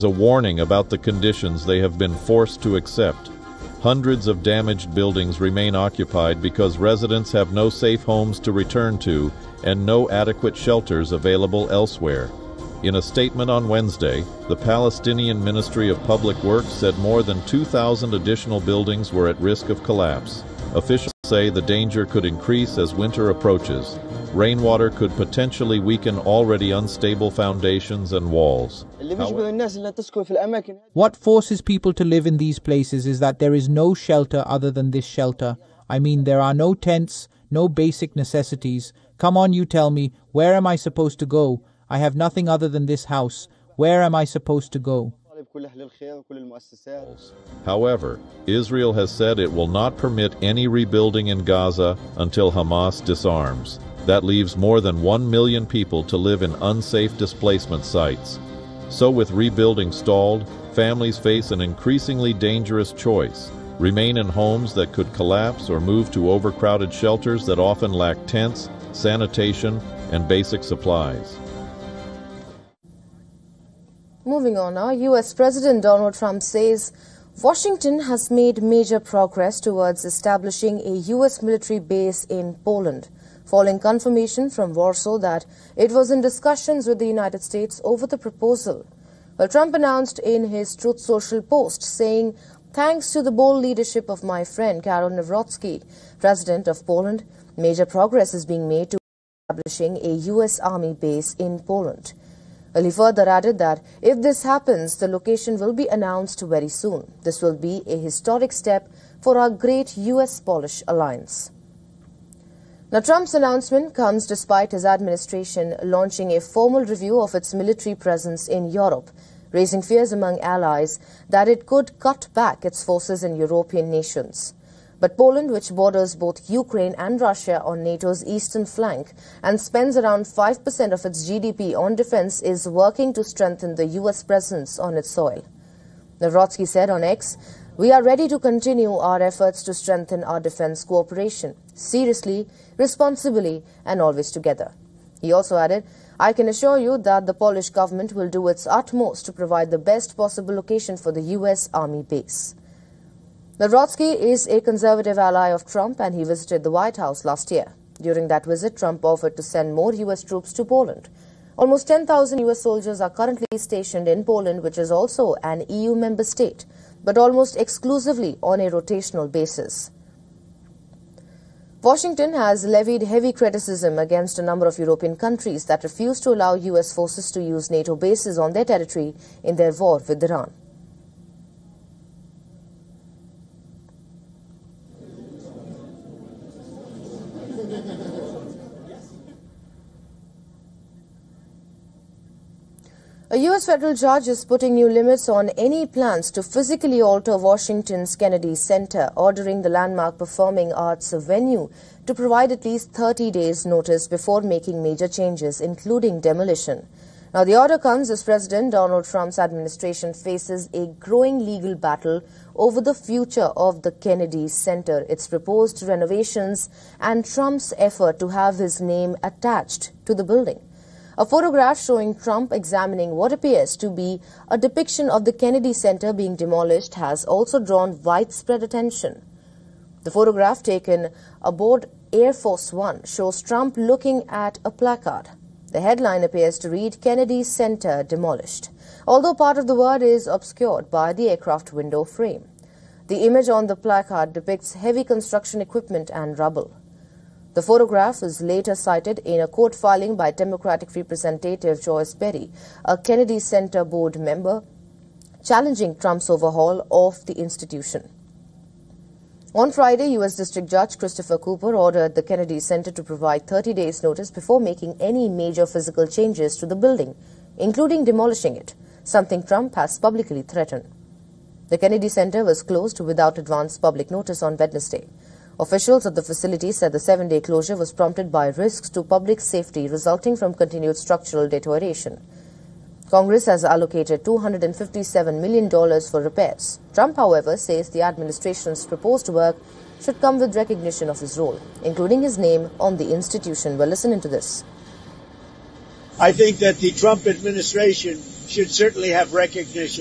a warning about the conditions they have been forced to accept. Hundreds of damaged buildings remain occupied because residents have no safe homes to return to and no adequate shelters available elsewhere. In a statement on Wednesday, the Palestinian Ministry of Public Works said more than 2,000 additional buildings were at risk of collapse. Officials say the danger could increase as winter approaches. Rainwater could potentially weaken already unstable foundations and walls. What forces people to live in these places is that there is no shelter other than this shelter. I mean, there are no tents, no basic necessities. Come on, you tell me, where am I supposed to go? I have nothing other than this house. Where am I supposed to go? However, Israel has said it will not permit any rebuilding in Gaza until Hamas disarms. That leaves more than 1 million people to live in unsafe displacement sites. So with rebuilding stalled, families face an increasingly dangerous choice: remain in homes that could collapse or move to overcrowded shelters that often lack tents, sanitation, and basic supplies. Moving on now, U.S. President Donald Trump says Washington has made major progress towards establishing a U.S. military base in Poland, following confirmation from Warsaw that it was in discussions with the United States over the proposal. Well, Trump announced in his Truth Social post, saying, "Thanks to the bold leadership of my friend Karol Nawrocki, President of Poland, major progress is being made to establishing a U.S. Army base in Poland." Well, he further added that if this happens, the location will be announced very soon. This will be a historic step for our great U.S.-Polish alliance. Now, Trump's announcement comes despite his administration launching a formal review of its military presence in Europe, raising fears among allies that it could cut back its forces in European nations. But Poland, which borders both Ukraine and Russia on NATO's eastern flank and spends around 5% of its GDP on defense, is working to strengthen the U.S. presence on its soil. Nawrocki said on X, "We are ready to continue our efforts to strengthen our defense cooperation, seriously, responsibly, and always together." He also added, "I can assure you that the Polish government will do its utmost to provide the best possible location for the U.S. Army base." Nawrocki is a conservative ally of Trump, and he visited the White House last year. During that visit, Trump offered to send more U.S. troops to Poland. Almost 10,000 U.S. soldiers are currently stationed in Poland, which is also an EU member state, but almost exclusively on a rotational basis. Washington has levied heavy criticism against a number of European countries that refuse to allow U.S. forces to use NATO bases on their territory in their war with Iran. A U.S. federal judge is putting new limits on any plans to physically alter Washington's Kennedy Center, ordering the landmark performing arts venue to provide at least 30 days' notice before making major changes, including demolition. Now, the order comes as President Donald Trump's administration faces a growing legal battle over the future of the Kennedy Center, its proposed renovations, and Trump's effort to have his name attached to the building. A photograph showing Trump examining what appears to be a depiction of the Kennedy Center being demolished has also drawn widespread attention. The photograph, taken aboard Air Force One, shows Trump looking at a placard. The headline appears to read, "Kennedy Center Demolished," although part of the word is obscured by the aircraft window frame. The image on the placard depicts heavy construction equipment and rubble. The photograph is later cited in a court filing by Democratic Representative Joyce Perry, a Kennedy Center board member, challenging Trump's overhaul of the institution. On Friday, U.S. District Judge Christopher Cooper ordered the Kennedy Center to provide 30 days' notice before making any major physical changes to the building, including demolishing it, something Trump has publicly threatened. The Kennedy Center was closed without advance public notice on Wednesday. Officials at the facility said the 7-day closure was prompted by risks to public safety resulting from continued structural deterioration. Congress has allocated $257 million for repairs. Trump, however, says the administration's proposed work should come with recognition of his role, including his name on the institution. Well, listen into this. I think that the Trump administration should certainly have recognition.